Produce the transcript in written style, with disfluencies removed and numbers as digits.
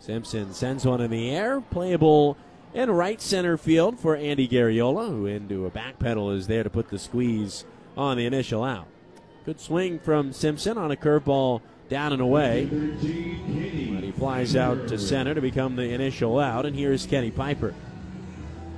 Simpson sends one in the air, playable in right center field for Andy Garriola, who into a back pedal is there to put the squeeze on the initial out. Good swing from Simpson on a curveball down and away. But he flies out to center to become the initial out, and here's Kenny Piper.